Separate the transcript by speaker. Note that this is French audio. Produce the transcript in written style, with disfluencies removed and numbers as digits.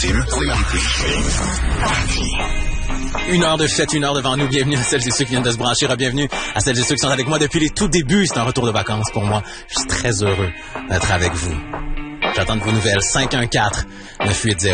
Speaker 1: Une heure de fête, une heure devant nous. Bienvenue à celles et ceux qui viennent de se brancher. Bienvenue à celles et ceux qui sont avec moi depuis les tout débuts. C'est un retour de vacances pour moi. Je suis très heureux d'être avec vous. J'attends de vos nouvelles. 514-980.